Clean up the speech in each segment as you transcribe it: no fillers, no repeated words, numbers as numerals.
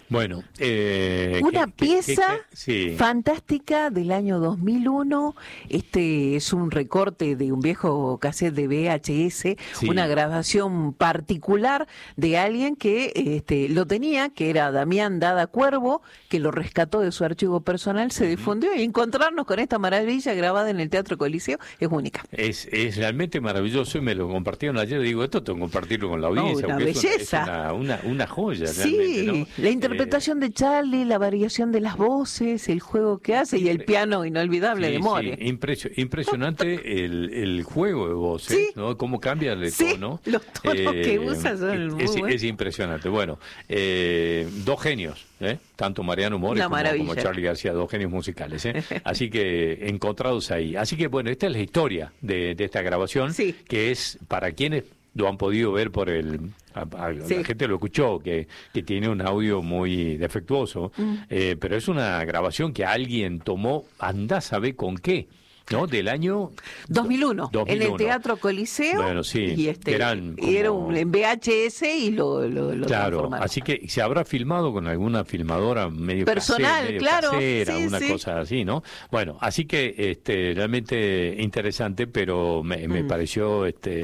Bueno, una pieza sí. fantástica del año 2001. Este es un recorte de un viejo cassette de VHS, Sí. una grabación particular de alguien que lo tenía, que era Damián Dada Cuervo, que lo rescató de su archivo personal, se difundió, y encontrarnos con esta maravilla grabada en el Teatro Coliseo es única. Es realmente maravilloso, y me lo compartieron ayer. Digo, esto tengo que compartirlo con la audiencia, una porque belleza. es una joya, Sí, realmente, ¿no? la interpretación de Charlie, la variación de las voces, el juego que hace y el piano inolvidable de More. Sí, impresionante el juego de voces, Sí. ¿no? Cómo cambia el Sí, tono. los tonos que usa son muy buenos. Es impresionante. Bueno, dos genios, tanto Mariano More como Charlie García, dos genios musicales, así que encontrados ahí. Así que bueno, esta es la historia de esta grabación, Sí. que es para quienes lo han podido ver por el... Sí. La gente lo escuchó, que tiene un audio muy defectuoso, pero es una grabación que alguien tomó, andá a saber con qué, ¿no? Del año 2001, en el Teatro Coliseo. Bueno, sí, y era en VHS y lo claro, transformaron. así que se habrá filmado con alguna filmadora medio personal, medio claro, casera, sí, una sí. cosa así, ¿no? Bueno, así que realmente interesante, pero me pareció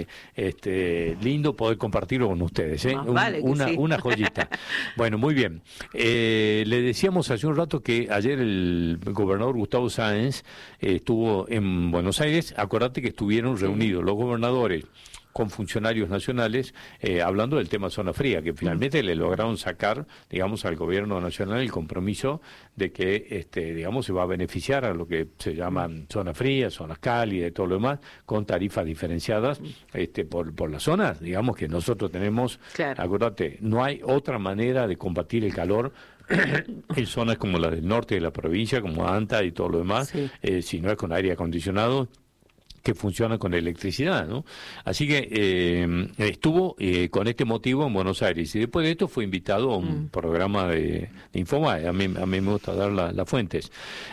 lindo poder compartirlo con ustedes, ¿eh? Vale que sí. Una joyita. Bueno, muy bien. Le decíamos hace un rato que ayer el gobernador Gustavo Sáenz estuvo en Buenos Aires. Acordate que estuvieron reunidos los gobernadores con funcionarios nacionales, hablando del tema zona fría, que finalmente le lograron sacar, digamos, al gobierno nacional el compromiso de que, digamos, se va a beneficiar a lo que se llaman zonas frías, zonas cálidas y todo lo demás, con tarifas diferenciadas por las zonas, digamos, que nosotros tenemos. Claro. Acordate, no hay otra manera de combatir el calor en zonas como la del norte de la provincia, como Anta y todo lo demás, Sí. si no es con aire acondicionado, que funciona con electricidad, ¿no? Así que estuvo con este motivo en Buenos Aires, y después de esto fue invitado a un programa de Infobae. A mí me gusta dar las fuentes.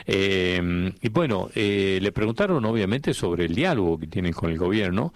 Y bueno, le preguntaron obviamente sobre el diálogo que tienen con el gobierno.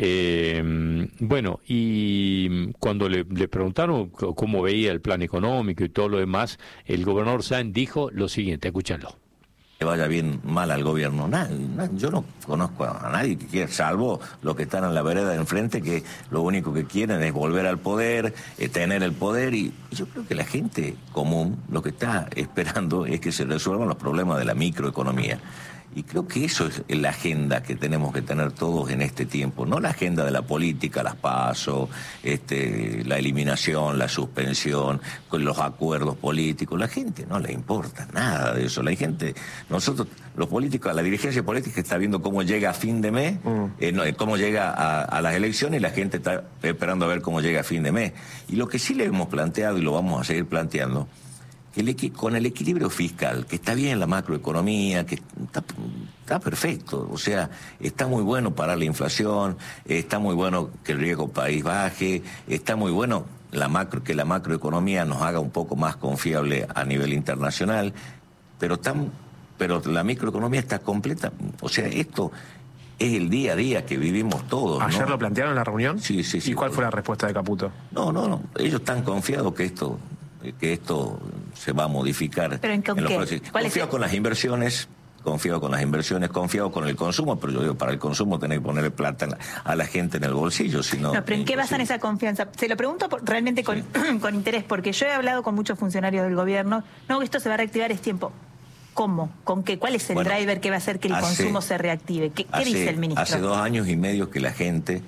Bueno, y cuando le preguntaron cómo veía el plan económico y todo lo demás, el gobernador Sáenz dijo lo siguiente, escúchenlo. Que vaya bien mal al gobierno. Yo no conozco a nadie que quiera, salvo los que están en la vereda de enfrente, que lo único que quieren es volver al poder, tener el poder, y yo creo que la gente común lo que está esperando es que se resuelvan los problemas de la microeconomía. Y creo que eso es la agenda que tenemos que tener todos en este tiempo, no la agenda de la política, las PASO, la eliminación, la suspensión, con los acuerdos políticos. La gente no le importa nada de eso. La gente, nosotros, los políticos, la dirigencia política está viendo cómo llega a fin de mes, cómo llega a las elecciones, y la gente está esperando a ver cómo llega a fin de mes. Y lo que sí le hemos planteado, y lo vamos a seguir planteando, con el equilibrio fiscal, que está bien la macroeconomía, que está perfecto, o sea, está muy bueno parar la inflación, está muy bueno que el riesgo país baje, está muy bueno que la macroeconomía nos haga un poco más confiable a nivel internacional, pero la microeconomía está completa, o sea, esto es el día a día que vivimos todos, ¿Ayer ¿no? lo plantearon en la reunión? Sí. ¿Y cuál fue la respuesta de Caputo? No, ellos están confiados que esto se va a modificar. ¿Pero en qué? Confío con las inversiones, confío con el consumo, pero yo digo, para el consumo tenés que ponerle plata a la gente en el bolsillo, sino... No, pero ¿en qué basan esa confianza? Se lo pregunto realmente con interés, porque yo he hablado con muchos funcionarios del gobierno. No, esto se va a reactivar, es tiempo. ¿Cómo? ¿Con qué? ¿Cuál es el driver que va a hacer que el consumo se reactive? ¿Qué dice el ministro? Hace 2 años y medio que la gente,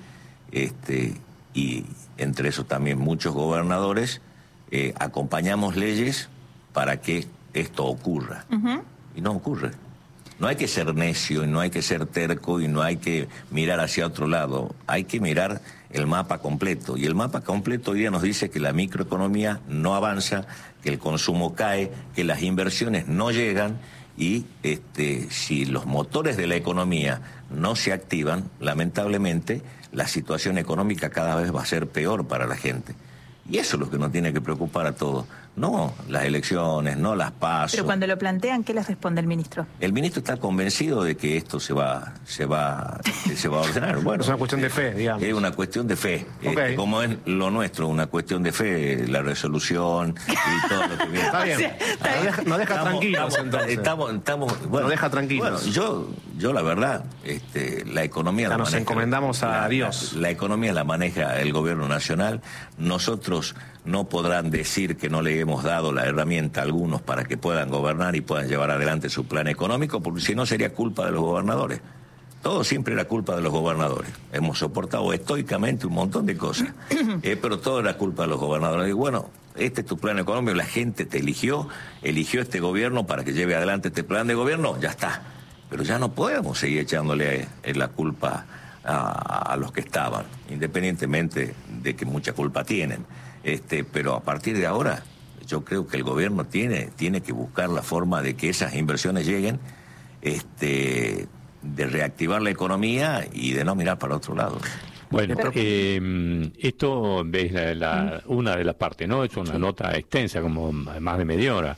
y entre eso también muchos gobernadores, acompañamos leyes para que esto ocurra. Y no ocurre. No hay que ser necio, y no hay que ser terco, y no hay que mirar hacia otro lado. Hay que mirar el mapa completo. Y el mapa completo hoy día nos dice que la microeconomía no avanza, que el consumo cae, que las inversiones no llegan, y si los motores de la economía no se activan, lamentablemente la situación económica cada vez va a ser peor para la gente. Y eso es lo que nos tiene que preocupar a todos. No las elecciones, no las PASO. Pero cuando lo plantean, ¿qué les responde el ministro? El ministro está convencido de que esto se va a ordenar. Bueno, es una cuestión de fe, digamos. Es una cuestión de fe. Okay. Como es lo nuestro, una cuestión de fe, la resolución y todo lo que viene. Está bien. Nos deja tranquilos, entonces. Bueno, nos deja tranquilos. Bueno, yo la verdad, la economía la nos maneja, encomendamos a Dios. La economía la maneja el gobierno nacional. Nosotros no podrán decir que no le hemos dado la herramienta a algunos para que puedan gobernar y puedan llevar adelante su plan económico, porque si no sería culpa de los gobernadores. Todo siempre era culpa de los gobernadores. Hemos soportado estoicamente un montón de cosas, pero todo era culpa de los gobernadores. Y bueno, este es tu plan económico, la gente te eligió este gobierno para que lleve adelante este plan de gobierno, ya está. Pero ya no podemos seguir echándole la culpa a los que estaban, independientemente de que mucha culpa tienen. Pero a partir de ahora, yo creo que el gobierno tiene que buscar la forma de que esas inversiones lleguen, de reactivar la economía y de no mirar para otro lado. Bueno, esto es una de las partes, ¿no? Es una nota extensa, como más de media hora.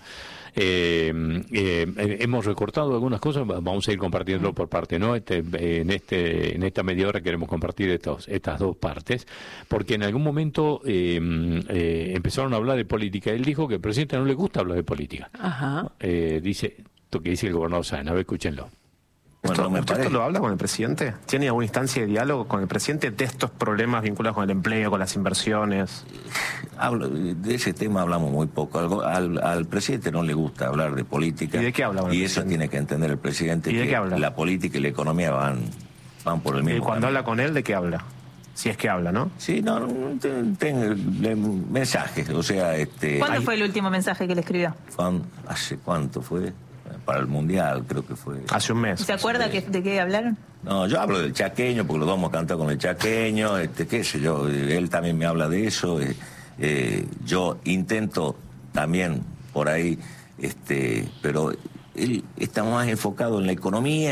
Hemos recortado algunas cosas, vamos a ir compartiéndolo por parte, ¿no? En esta media hora queremos compartir estas dos partes, porque en algún momento empezaron a hablar de política. Él dijo que al presidente no le gusta hablar de política. Ajá. Dice esto que dice el gobernador Sáenz. A ver, escúchenlo. Bueno, ¿Usted lo habla con el presidente? ¿Tiene alguna instancia de diálogo con el presidente de estos problemas vinculados con el empleo, con las inversiones? De ese tema hablamos muy poco. Al presidente no le gusta hablar de política. ¿Y de qué habla? Y eso tiene que entender el presidente. ¿Y de que qué habla? La política y la economía van por el mismo ¿Y cuando camino. habla con él, de qué habla? Si es que habla, ¿no? Sí, mensajes, o sea... ¿Cuándo fue el último mensaje que le escribió? ¿Hace cuánto fue? Para el Mundial, creo que fue. Hace un mes. ¿Se acuerda de qué hablaron? No, yo hablo del chaqueño, porque los vamos a cantar con el chaqueño, qué sé yo, él también me habla de eso. Yo intento también por ahí, pero él está más enfocado en la economía,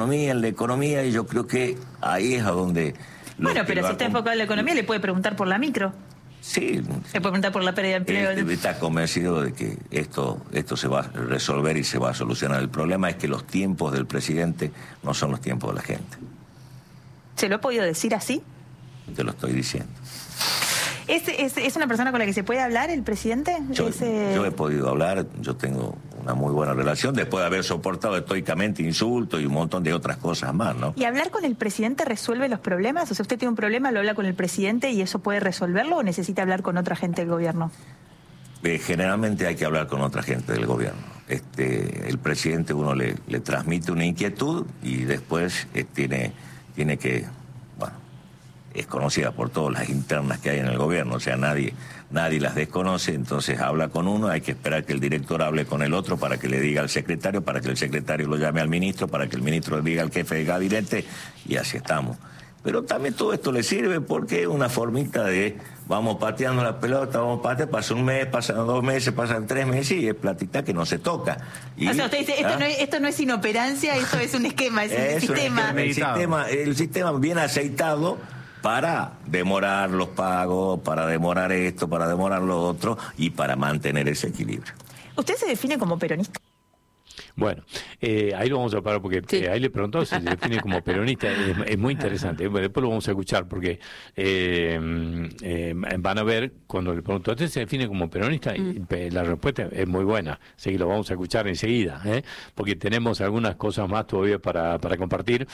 y yo creo que ahí es a donde... Bueno, pero si está enfocado en la economía, le puede preguntar por la micro. Sí. Le puede preguntar por la pérdida de empleo. Está convencido de que esto se va a resolver y se va a solucionar. El problema es que los tiempos del presidente no son los tiempos de la gente. ¿Se lo ha podido decir así? Te lo estoy diciendo. ¿Es una persona con la que se puede hablar el presidente? Yo he podido hablar, yo tengo una muy buena relación, después de haber soportado estoicamente insultos y un montón de otras cosas más, ¿no? ¿Y hablar con el presidente resuelve los problemas? O sea, usted tiene un problema, lo habla con el presidente y eso puede resolverlo, o necesita hablar con otra gente del gobierno? Generalmente hay que hablar con otra gente del gobierno. El presidente uno le transmite una inquietud y después tiene que... es conocida por todas las internas que hay en el gobierno, o sea, nadie las desconoce, entonces habla con uno, hay que esperar que el director hable con el otro para que le diga al secretario, para que el secretario lo llame al ministro, para que el ministro le diga al jefe de gabinete, y así estamos. Pero también todo esto le sirve porque es una formita de vamos pateando la pelota, pasa un mes, pasan 2 meses, pasan 3 meses y es platita que no se toca. Y, o sea, usted dice, esto no es inoperancia, esto es un esquema, es un sistema. El sistema bien aceitado para demorar los pagos, para demorar esto, para demorar lo otro y para mantener ese equilibrio. ¿Usted se define como peronista? Bueno, ahí lo vamos a parar porque sí. Ahí le preguntó si se define como peronista. Es muy interesante. Bueno, después lo vamos a escuchar porque van a ver cuando le preguntó, ¿usted se define como peronista? La respuesta es muy buena. Así que lo vamos a escuchar enseguida, porque tenemos algunas cosas más todavía para compartir.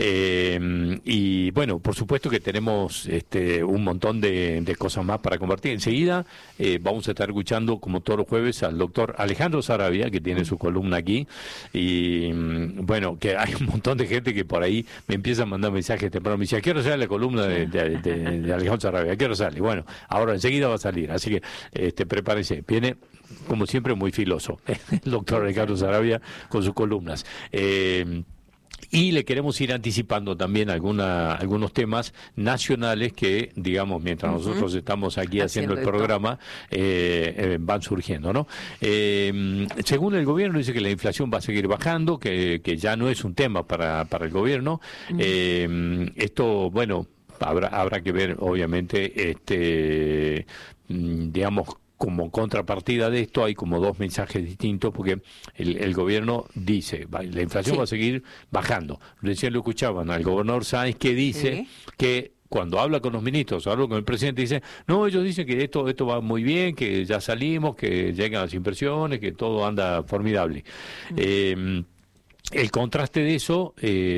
Y bueno, por supuesto que tenemos un montón de cosas más para compartir. Enseguida vamos a estar escuchando, como todos los jueves, al doctor Alejandro Saravia, que tiene su columna aquí. Y bueno, que hay un montón de gente que por ahí me empieza a mandar mensajes temprano. Me dice, ¿a qué hora sale la columna de Alejandro Saravia? ¿A qué hora sale? Bueno, ahora enseguida va a salir, así que prepárese. Viene, como siempre, muy filoso el doctor Alejandro Saravia con sus columnas. Y le queremos ir anticipando también algunos temas nacionales que, digamos, mientras nosotros estamos aquí haciendo el programa, van surgiendo, ¿no? Según el gobierno, dice que la inflación va a seguir bajando, que ya no es un tema para el gobierno. Esto, bueno, habrá que ver, obviamente, digamos, como contrapartida de esto hay como dos mensajes distintos, porque el gobierno dice, la inflación va a seguir bajando. Recién lo escuchaban al gobernador Sáenz, que dice que cuando habla con los ministros, habla con el presidente, dice, no, ellos dicen que esto va muy bien, que ya salimos, que llegan las inversiones, que todo anda formidable. El contraste de eso,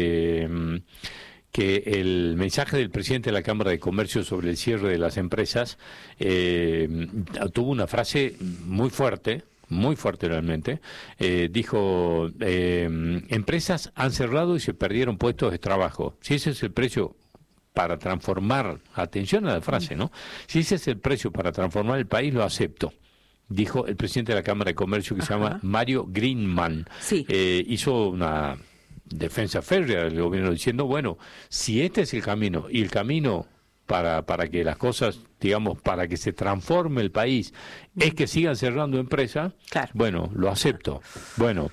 que el mensaje del presidente de la Cámara de Comercio sobre el cierre de las empresas tuvo una frase muy fuerte realmente. Dijo, empresas han cerrado y se perdieron puestos de trabajo. Si ese es el precio para transformar, atención a la frase, ¿no? Si ese es el precio para transformar el país, lo acepto. Dijo el presidente de la Cámara de Comercio, que se llama Mario Greenman. Sí. Hizo una defensa férrea del gobierno diciendo, bueno, si este es el camino, y el camino para que las cosas, digamos, para que se transforme el país, es que sigan cerrando empresas, bueno, lo acepto. Bueno,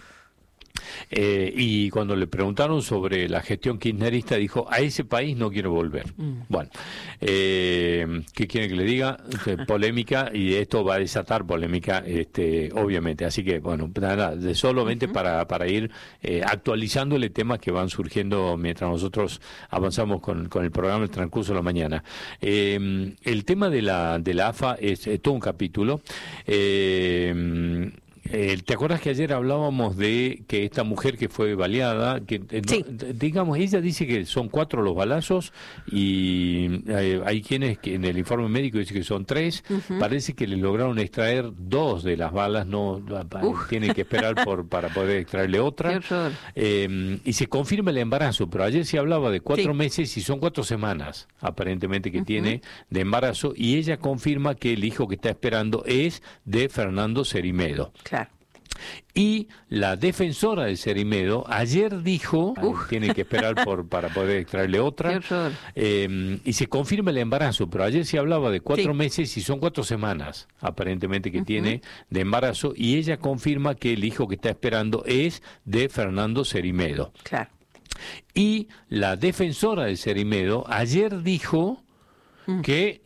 y cuando le preguntaron sobre la gestión kirchnerista, dijo, a ese país no quiero volver. Bueno, ¿qué quieren que le diga? Polémica, y esto va a desatar polémica, obviamente. Así que, bueno, nada, solamente para ir actualizándole temas que van surgiendo mientras nosotros avanzamos con el programa el transcurso de la mañana. El tema de la AFA es todo un capítulo. ¿Te acuerdas que ayer hablábamos de que esta mujer que fue baleada, que digamos, ella dice que son 4 los balazos y hay quienes que en el informe médico dice que son 3, parece que le lograron extraer 2 de las balas, no tienen que esperar para poder extraerle otra, y se confirma el embarazo, pero ayer se hablaba de 4 meses y son 4 semanas aparentemente que tiene de embarazo, y ella confirma que el hijo que está esperando es de Fernando Cerimedo. Claro. Y la defensora de Cerimedo ayer dijo, tiene que esperar para poder extraerle otra, y se confirma el embarazo, pero ayer se hablaba de 4 meses y son 4 semanas aparentemente que tiene de embarazo, y ella confirma que el hijo que está esperando es de Fernando Cerimedo. Claro. Y la defensora de Cerimedo ayer dijo que